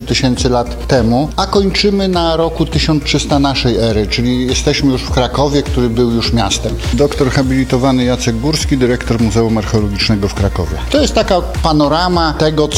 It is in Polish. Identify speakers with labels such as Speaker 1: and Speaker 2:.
Speaker 1: tysięcy lat temu, a kończymy na roku 1300 naszej ery, czyli jesteśmy już w Krakowie, który był już miastem. Doktor habilitowany Jacek Górski, dyrektor Muzeum Archeologicznego w Krakowie. To jest taka panorama tego,